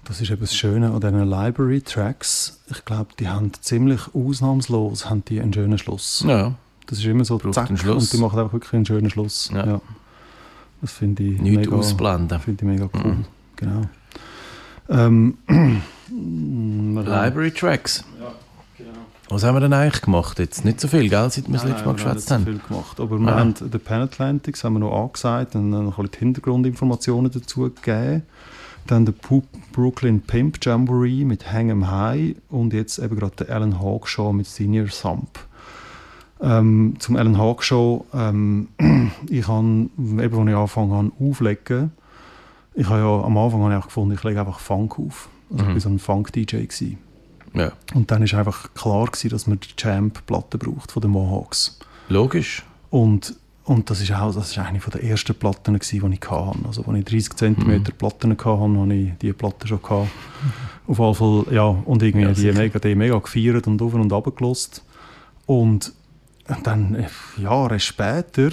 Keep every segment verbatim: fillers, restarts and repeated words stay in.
Das ist eben das Schöne an diesen Library-Tracks. Ich glaube, die haben ziemlich ausnahmslos haben die einen schönen Schluss. Ja. Das ist immer so, Braucht zack, einen Schluss. und die machen einfach wirklich einen schönen Schluss. Ja. Ja. Das finde ich, Nicht mega, ausblenden. finde ich mega cool. Mhm. Genau. Ähm, Library Tracks. Ja, genau. Was haben wir denn eigentlich gemacht jetzt? Nicht so viel, gell, seit wir das Nein, letzte Mal nein, wir haben geschwätzt nicht haben. so viel gemacht. Aber wir Ah. haben den Pan Atlantic, das haben wir noch angesagt, und dann noch ein bisschen die Hintergrundinformationen dazu gegeben. Dann der Pu- Brooklyn Pimp Jamboree mit Hang 'em High und jetzt eben gerade der Alan Hawkshaw mit Senior Thump. Ähm, zum Alan Hawkshaw, ähm, ich habe, eben als ich angefangen habe aufzulegen, ich habe ja am Anfang habe ich auch gefunden, ich lege einfach Funk auf. Also Mhm. ich war so ein Funk-D J gewesen. Ja. Und dann war einfach klar gewesen, dass man die Champ-Platte braucht von den Mohawks. Logisch. Und, und das ist auch das ist eine der ersten Platten, die ich hatte. Also als ich dreißig Zentimeter Mhm. Platten hatte, hatte ich diese Platte schon gehabt. Auf jeden Fall, ja, und irgendwie Ja, die, sicher. mega, die mega gefeiert und auf und runter gehört. Und dann, äh, Jahre später,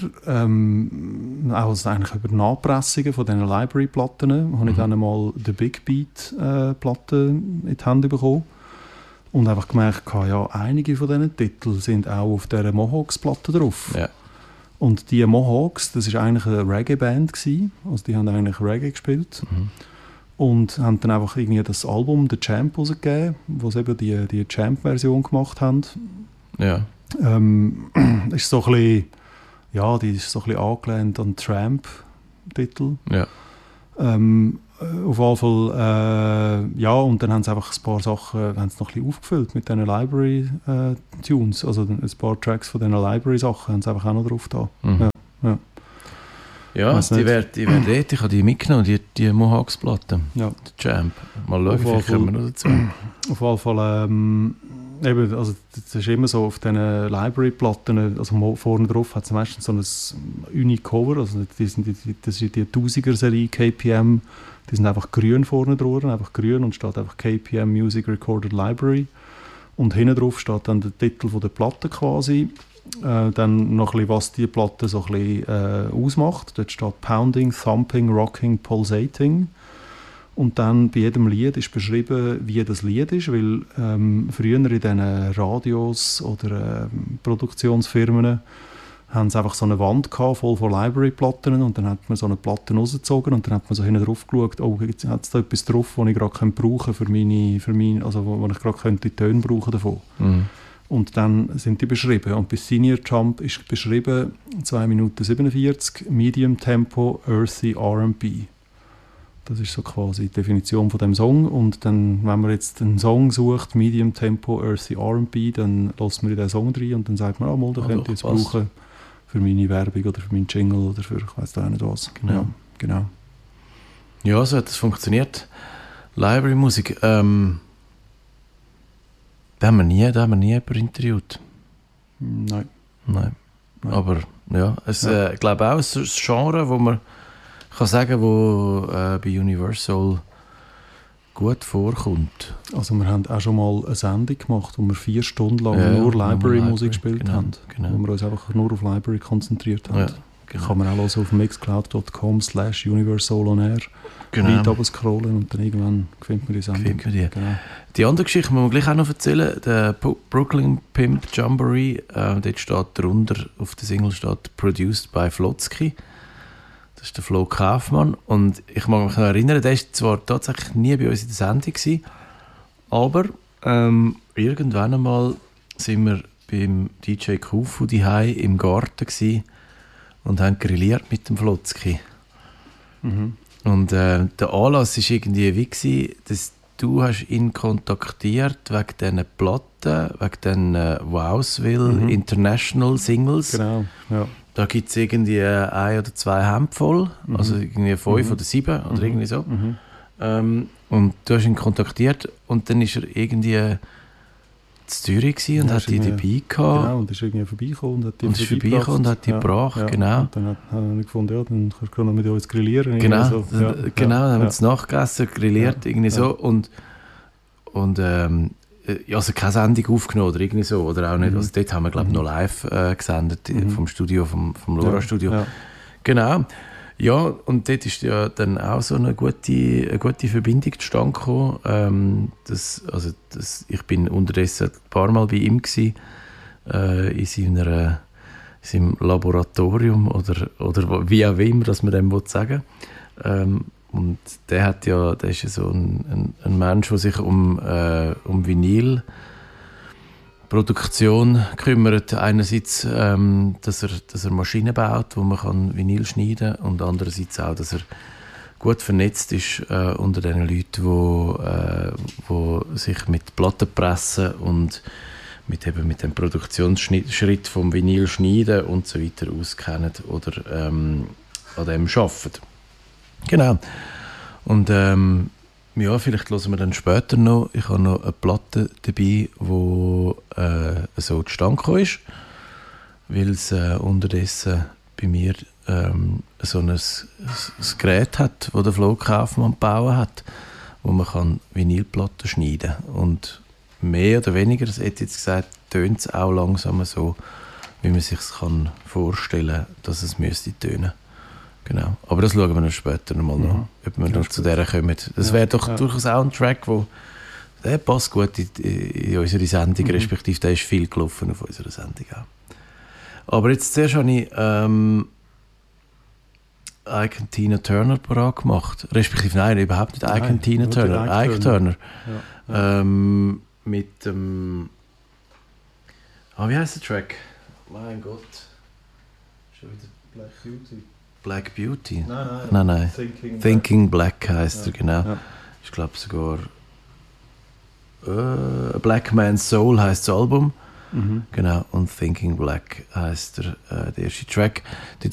ähm, auch also eigentlich über die Nachpressungen von diesen Library-Platten, habe ich Mhm. dann mal die Big Beat-Platte in die Hände bekommen. Und einfach gemerkt, ja, einige von diesen Titeln sind auch auf dieser Mohawks-Platte drauf. Ja. Und die Mohawks, das war eigentlich eine Reggae-Band gewesen. Also die haben eigentlich Reggae gespielt. Mhm. Und haben dann einfach irgendwie das Album «The Champ» rausgegeben, wo sie eben die, die Champ-Version gemacht haben. Ja. Ähm, ist so ein bisschen, ja, die ist so ein bisschen angelehnt an Tramp-Titel. Ja. Ähm, äh, auf jeden Fall, äh, ja, und dann haben sie einfach ein paar Sachen haben sie noch ein bisschen aufgefüllt mit diesen Library-Tunes. Also ein paar Tracks von diesen Library-Sachen haben sie einfach auch noch drauf da. Mhm. Ja, ja. Ja, Weiss die nicht. werden die werden dort, ich habe die mitgenommen, die, die Mohawks-Platte. Ja. Der Champ. Mal schauen, Auf vielleicht jeden kommen wir noch dazu. Auf jeden Fall, ähm, eben, also das ist immer so auf diesen Library-Platten, also mo- vorne drauf hat es meistens so ein Uni-Cover, also die sind die, die, das ist die Tausiger-Serie K P M, die sind einfach grün vorne drauf, einfach grün und steht einfach K P M Music Recorded Library und hinten drauf steht dann der Titel von der Platte quasi, äh, dann noch ein bisschen, was die Platte so ein bisschen äh, ausmacht, dort steht Pounding, Thumping, Rocking, Pulsating. Und dann bei jedem Lied ist beschrieben, wie das Lied ist, weil ähm, früher in diesen Radios oder ähm, Produktionsfirmen haben sie einfach so eine Wand gehabt, voll von Library-Platten und dann hat man so eine Platte rausgezogen und dann hat man so hinten drauf geschaut, oh, jetzt hat es da etwas drauf, das ich gerade brauchen für meine, für meine, also wo, wo ich gerade die Töne brauchen davon. Mhm. Und dann sind die beschrieben. Und bei Senior Jump ist beschrieben zwei Minuten siebenundvierzig, Medium Tempo, Earthy R and B. Das ist so quasi die Definition von dem Song. Und dann, wenn man jetzt einen Song sucht, Medium Tempo, Earthy R and B, dann lässt man in den Song rein und dann sagt man, ah, mal, da Ah, könnte doch, ich jetzt passt. brauchen für meine Werbung oder für meinen Jingle oder für ich weiß auch nicht was. Genau. Ja, genau. Ja, so hat das funktioniert. Library-Musik. Ähm, da haben wir nie, da haben wir nie jemanden interviewt. Nein. Nein. Nein. Aber ja, es, Ja. äh, ich glaube auch, es ist ein Genre, wo man kann sagen, wo äh, bei Universal gut vorkommt. Also wir haben auch schon mal eine Sendung gemacht, wo wir vier Stunden lang Ja, nur nur Library-Musik Library, gespielt genau, haben. genau. Wo wir uns einfach nur auf Library konzentriert haben. Ja, Genau. Kann man auch hören auf mixcloud dot com slash universal on air. Genau. Weit oben scrollen und dann irgendwann findet man die Sendung. Findet man die. Genau. Die andere Geschichte muss man gleich auch noch erzählen. Der P- Brooklyn Pimp Jamboree, äh, dort steht drunter, auf der Single steht «Produced by Flotzky». Das ist der Flo Kaufmann. Und ich mag mich noch erinnern, der war zwar tatsächlich nie bei uns in der Sendung gewesen, aber ähm, irgendwann einmal sind wir beim D J Kufu daheim im Garten gewesen und haben grilliert mit dem Flotzky. Mhm. Und äh, der Anlass war irgendwie wie gewesen, dass du hast ihn kontaktiert wegen diesen Platten, wegen den äh, Wowsville Mhm. International Singles. Genau, ja. Da gibt es irgendwie äh, ein oder zwei Hemd voll, Mhm. also irgendwie fünf Mhm. oder sieben oder Mhm. irgendwie so. Mhm. Ähm, und du hast ihn kontaktiert und dann war er irgendwie in Zürich gewesen und Ja, hat ist die dabei irgendwie- gehabt. Genau, und ist irgendwie vorbeigekommen und hat die Und ist vorbeigekommen und hat die ja, gebracht, ja. genau. Und dann hat, hat er gefunden, ja, dann kannst du noch mit uns grillieren. Genau, irgendwie so. Ja, äh, genau, ja, dann haben wir ja. es nachgegessen, grilliert, Ja, irgendwie ja. so. Und, und ähm, äh, also keine Sendung aufgenommen oder irgendwie so, oder auch nicht. Mhm. Also dort haben wir, glaube ich, Mhm. noch live äh, gesendet, äh, Mhm. vom Studio, vom, vom Lora-Studio. Ja, ja. Genau. Ja, und dort ist ja dann auch so eine gute, eine gute Verbindung zustande gekommen. Ähm, das, also das, ich bin unterdessen ein paar Mal bei ihm gewesen, äh, in, seiner, in seinem Laboratorium oder, oder wie auch immer, dass man dem sagen will. Ähm, und der hat ja, der ist ja so ein, ein, ein Mensch, der sich um, äh, um Vinyl Produktion kümmert. Einerseits, ähm, dass, er, dass er Maschinen baut, wo man kann Vinyl schneiden kann, und andererseits auch, dass er gut vernetzt ist äh, unter den Leuten, wo, äh, wo sich mit Plattenpressen und mit, eben mit dem Produktionsschritt vom Vinyl schneiden und so weiter auskennen oder ähm, an dem arbeiten. Genau. Und ähm, ja, vielleicht hören wir dann später noch. Ich habe noch eine Platte dabei, die äh, so zustande gekommen ist, weil es äh, unterdessen bei mir ähm, so ein, ein, ein Gerät hat, das der Flo Kaufmann gebaut hat, wo man kann Vinylplatten schneiden kann. Und mehr oder weniger, das hätte jetzt gesagt, tönt es auch langsam so, wie man sich vorstellen kann, dass es müsste tönen. Genau. Aber das schauen wir dann später nochmal mhm. noch, ob wir ja, noch zu der kommen. Das ja, wäre doch ja. durchaus auch ein Track, wo, der passt gut in, in unsere Sendung, mhm. respektive der ist viel gelaufen auf unserer Sendung auch. Aber jetzt zuerst habe ich ähm, Ike Tina Turner parat gemacht. Respektive nein, überhaupt nicht Ike Tina Turner, Ike, Ike Turner. Ja, ja. Ähm, mit dem... Ah, wie heißt der Track? Mein Gott. Schon wieder Black Beauty. Black Beauty? Nein, nein. nein, nein. Thinking, Thinking Black, Black heisst ja, er, genau. Ja. Ich glaube sogar äh, Black Man's Soul heisst das Album. Mhm. Genau. Und Thinking Black heisst der, äh, der erste Track. Dort